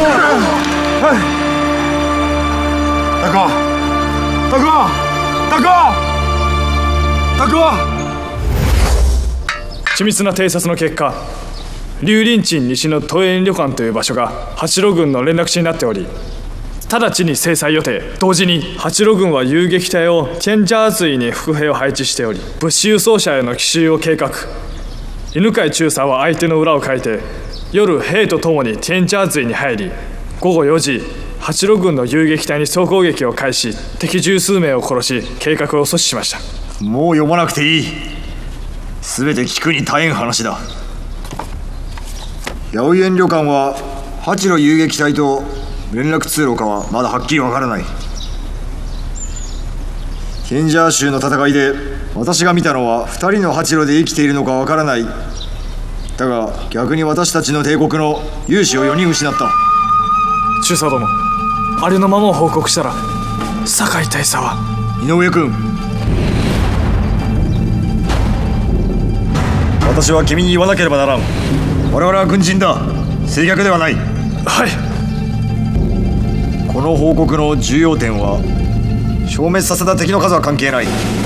緻密な偵察の結果、龍林鎮西の都営旅館という場所が八路軍の連絡地になっており、直ちに制裁予定。同時に八路軍は遊撃隊をテンジャーズイに伏兵を配置しており、物資輸送車への奇襲を計画。犬飼中佐は相手の裏をかいて、夜兵とともにテンジャーズイに入り、午後4時八路軍の遊撃隊に総攻撃を開始、敵十数名を殺し計画を阻止しました。 もう読まなくていい。全て聞くに耐えん話だ。八百園旅館は八路遊撃隊と連絡通路かはまだはっきりわからない。ケンジャー州の戦いで私が見たのは2人の八路で生きているのかわからない。だが逆に私たちの帝国の勇士を4人失った。 中佐殿、あれのままを報告したら酒井大佐は。 井上君、私は君に言わなければならん。我々は軍人だ、正逆ではない。 はい。 この報告の重要点は消滅させた敵の数は関係ない。